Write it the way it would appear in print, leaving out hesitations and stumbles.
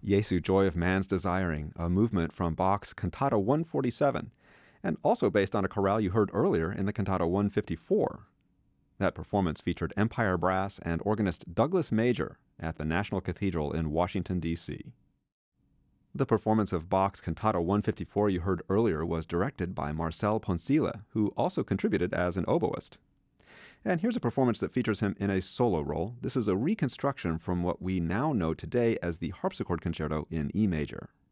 Jesu Joy of Man's Desiring, a movement from Bach's Cantata 147, and also based on a chorale you heard earlier in the Cantata 154. That performance featured Empire Brass and organist Douglas Major at the National Cathedral in Washington, D.C. The performance of Bach's Cantata 154 you heard earlier was directed by Marcel Poncila, who also contributed as an oboist. And here's a performance that features him in a solo role. This is a reconstruction from what we now know today as the Harpsichord Concerto in E major.